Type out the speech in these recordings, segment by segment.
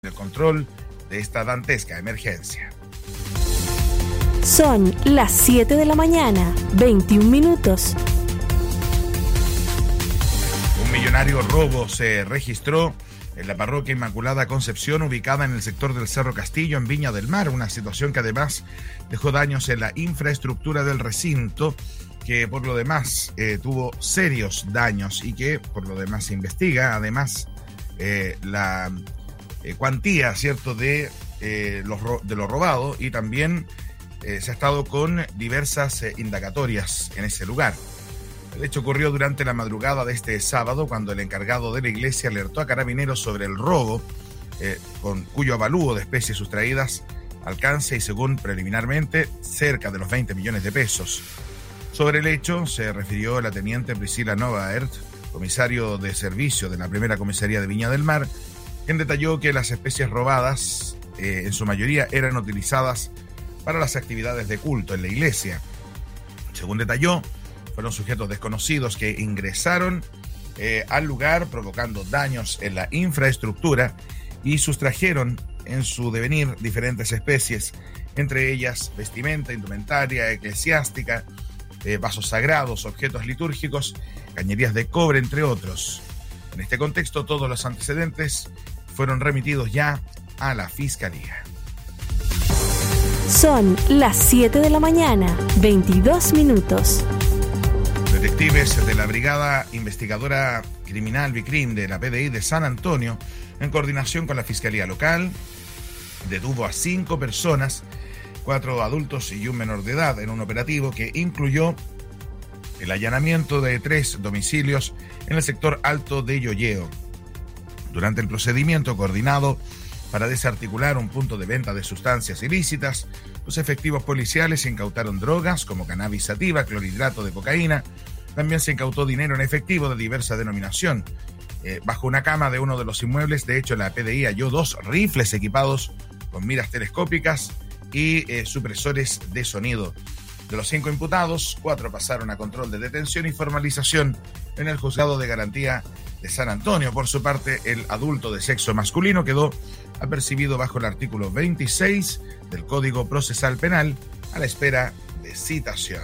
el control de esta dantesca emergencia. Son las 7 de la mañana, 21 minutos. Un millonario robo se registró en la parroquia Inmaculada Concepción, ubicada en el sector del Cerro Castillo, en Viña del Mar, una situación que además dejó daños en la infraestructura del recinto, que por lo demás tuvo serios daños y que por lo demás se investiga. Además, la cuantía, ¿cierto?, de lo robado, y también se ha estado con diversas indagatorias en ese lugar. El hecho ocurrió durante la madrugada de este sábado, cuando el encargado de la iglesia alertó a carabineros sobre el robo, con cuyo avalúo de especies sustraídas alcanza, y según preliminarmente, cerca de los 20 millones de pesos. Sobre el hecho se refirió la teniente Priscila Novaert, comisario de servicio de la primera comisaría de Viña del Mar, quien detalló que las especies robadas, en su mayoría, eran utilizadas para las actividades de culto en la iglesia. Según detalló, fueron sujetos desconocidos que ingresaron al lugar provocando daños en la infraestructura y sustrajeron en su devenir diferentes especies, entre ellas vestimenta, indumentaria eclesiástica, vasos sagrados, objetos litúrgicos, cañerías de cobre, entre otros. En este contexto, todos los antecedentes fueron remitidos ya a la Fiscalía. Son las 7 de la mañana, 22 minutos. Detectives de la Brigada Investigadora Criminal BICRIM de la PDI de San Antonio, en coordinación con la Fiscalía Local, detuvo a 5 personas, 4 adultos y un menor de edad, en un operativo que incluyó el allanamiento de 3 domicilios en el sector Alto de Yoyeo. Durante el procedimiento coordinado para desarticular un punto de venta de sustancias ilícitas, los efectivos policiales incautaron drogas como cannabis sativa, clorhidrato de cocaína. También se incautó dinero en efectivo de diversa denominación. Bajo una cama de uno de los inmuebles, de hecho, la PDI halló 2 rifles equipados con miras telescópicas y supresores de sonido. De los 5 imputados, 4 pasaron a control de detención y formalización en el Juzgado de Garantía de San Antonio. Por su parte, el adulto de sexo masculino quedó apercibido bajo el artículo 26 del Código Procesal Penal, a la espera de citación.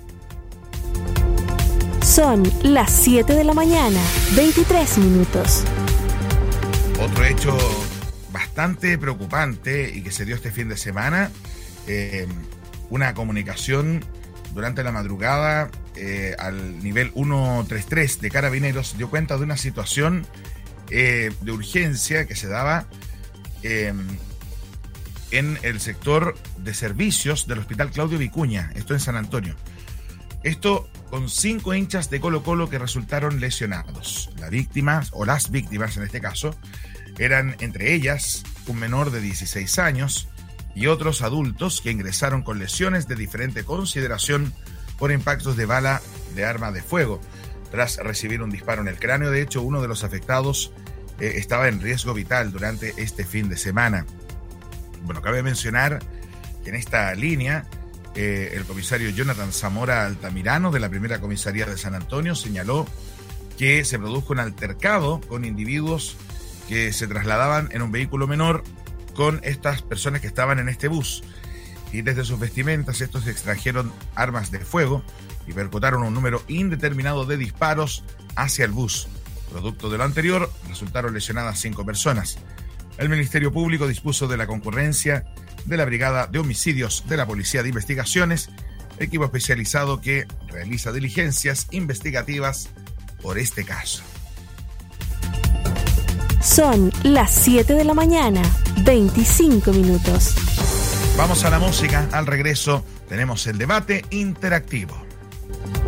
Son las 7 de la mañana, 23 minutos. Otro hecho bastante preocupante y que se dio este fin de semana, una comunicación durante la madrugada al nivel 133 de Carabineros dio cuenta de una situación de urgencia que se daba en el sector de servicios del Hospital Claudio Vicuña, esto en San Antonio. Esto con 5 hinchas de Colo-Colo que resultaron lesionados. Las víctimas en este caso, eran entre ellas un menor de 16 años y otros adultos que ingresaron con lesiones de diferente consideración por impactos de bala de arma de fuego, tras recibir un disparo en el cráneo. De hecho, uno de los afectados estaba en riesgo vital durante este fin de semana. Bueno, cabe mencionar que en esta línea, el comisario Jonathan Zamora Altamirano, de la primera comisaría de San Antonio, señaló que se produjo un altercado con individuos que se trasladaban en un vehículo menor con estas personas que estaban en este bus, y desde sus vestimentas estos extrajeron armas de fuego y percutaron un número indeterminado de disparos hacia el bus. Producto de lo anterior, resultaron lesionadas 5 personas. El Ministerio Público dispuso de la concurrencia de la Brigada de Homicidios de la Policía de Investigaciones, equipo especializado que realiza diligencias investigativas por este caso. Son las 7 de la mañana, 25 minutos. Vamos a la música. Al regreso tenemos el debate interactivo.